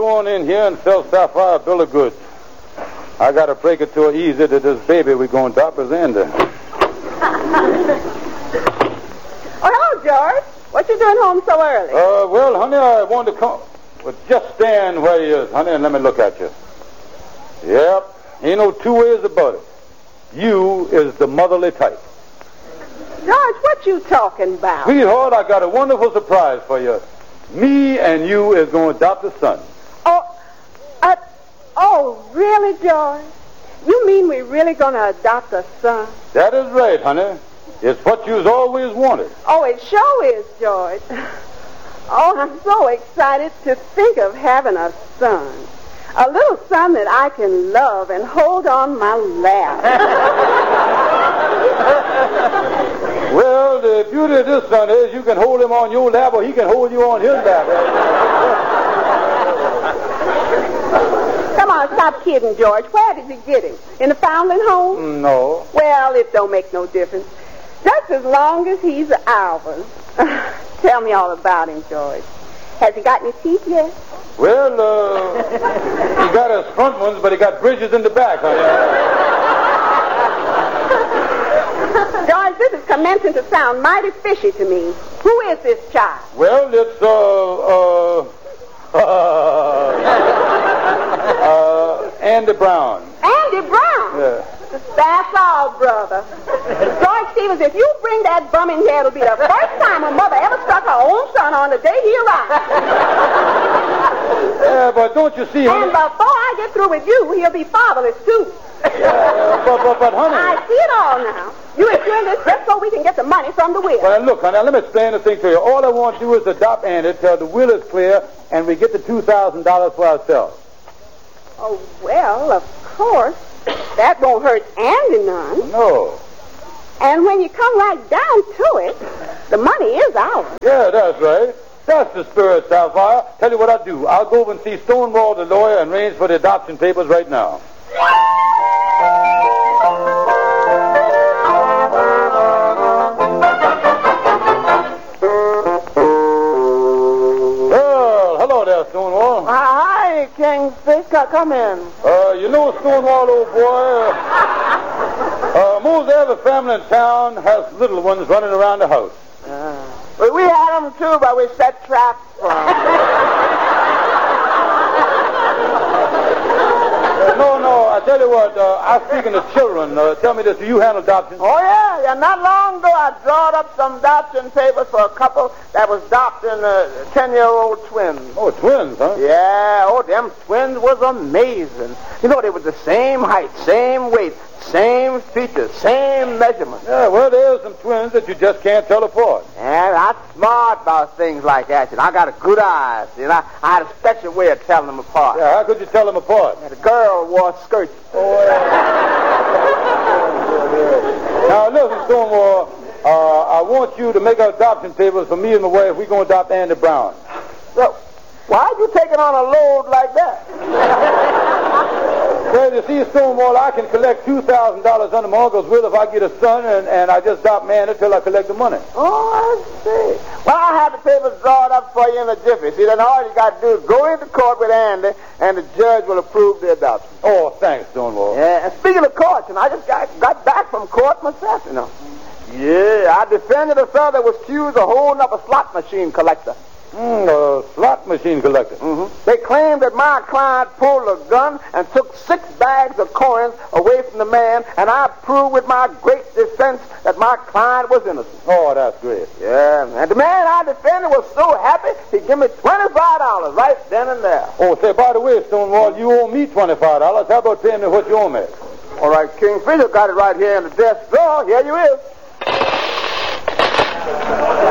go on in here and sell Sapphire a bill of goods. I got to break it to her easy that this baby we're going to adopt is Andy. Oh, hello, George. What you doing home so early? Well, honey, I wanted to come... Well, just stand where you is, honey, and let me look at you. Yep, ain't no two ways about it. You is the motherly type. George, what you talking about? Sweetheart, I got a wonderful surprise for you. Me and you is going to adopt a son. Oh, really, George? You mean we're really going to adopt a son? That is right, honey. It's what you's always wanted. Oh, it sure is, George. Oh, I'm so excited to think of having a son. A little son that I can love and hold on my lap. Well, the beauty of this son is you can hold him on your lap or he can hold you on his lap. Come on, stop kidding, George. Where did you get him? In the foundling home? No. Well, it don't make no difference. Just as long as he's ours. Tell me all about him, George. Has he got any teeth yet? Well, he got his front ones, but he got bridges in the back, honey. George, this is commencing to sound mighty fishy to me. Who is this child? Well, it's, Andy Brown. Andy Brown? Yeah. That's all, brother. George Stevens, if you bring that bum in here, it'll be the first time a mother ever struck her own son on the day he arrived. Yeah, but don't you see, honey? And before I get through with you, he'll be fatherless, too. But, honey... I see it all now. You are doing this just so we can get the money from the will. Well, look, honey, let me explain the thing to you. All I want to do is adopt Andy till the will is clear and we get the $2,000 for ourselves. Oh, well, of course. That won't hurt Andy none. No. And when you come right down to it, the money is ours. Yeah, that's right. That's the spirit, Sapphire. Tell you what I'll do. I'll go over and see Stonewall, the lawyer, and arrange for the adoption papers right now. Well, hello there, Stonewall. Hi, Kingfish. Come in. You know, Stonewall, old boy, most every family in town has little ones running around the house. Well, we had them, too, but we set traps for them. No, I tell you what, I'm speaking to children. Tell me this, do you handle adoption? Oh, yeah. Not long ago, I drawed up some adoption papers for a couple that was adopting 10-year-old twins. Oh, twins, huh? Yeah, them twins was amazing. You know, they were the same height, same weight, same features, same measurements. Yeah, well, there's some twins that you just can't tell apart. And I'm smart about things like that. You know, I got a good eye. You know, I had a special way of telling them apart. Yeah, how could you tell them apart? The girl wore skirts. Oh, yeah. Now, listen, Stonewall, I want you to make our adoption papers for me and my wife. We're going to adopt Andy Brown. So, why'd you take it on a load like that? Well, you see, Stonewall, I can collect $2,000 under my uncle's will if I get a son, and I just adopt Andy until I collect the money. Oh, I see. Well, I'll have the papers drawn up for you in a jiffy. See, then all you got to do is go into court with Andy, and the judge will approve the adoption. Oh, thanks, Stonewall. Yeah, and speaking of courts, I just got back from court myself, you know. Yeah, I defended a fellow that was accused of holding up a slot machine collector. A slot machine collector. Mm-hmm. They claimed that my client pulled a gun and took 6 bags of coins away from the man, and I proved with my great defense that my client was innocent. Oh, that's great. Yeah, and the man I defended was so happy, he gave me $25 right then and there. Oh, say, by the way, Stonewall, you owe me $25. How about paying me what you owe me? All right, Kingfisher got it right here in the desk drawer. Here you is.